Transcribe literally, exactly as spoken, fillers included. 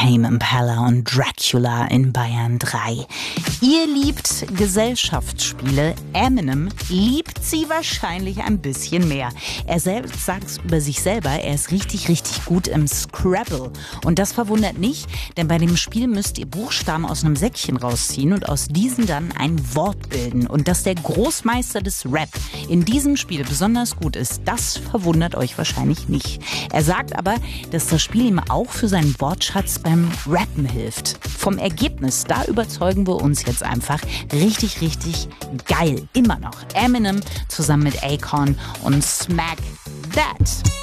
Tame Impala und Dracula in Bayern drei. Ihr liebt Gesellschaftsspiele. Eminem liebt sie wahrscheinlich ein bisschen mehr. Er selbst sagt über sich selber, er ist richtig, richtig gut im Scrabble. Und das verwundert nicht, denn bei dem Spiel müsst ihr Buchstaben aus einem Säckchen rausziehen und aus diesen dann ein Wort bilden. Und dass der Großmeister des Rap in diesem Spiel besonders gut ist, das verwundert euch wahrscheinlich nicht. Er sagt aber, dass das Spiel ihm auch für seinen Wortschatz beim Rappen hilft. Vom Ergebnis, da überzeugen wir uns jetzt einfach. Richtig, richtig geil. Immer noch. Eminem zusammen mit Akon und Smack That.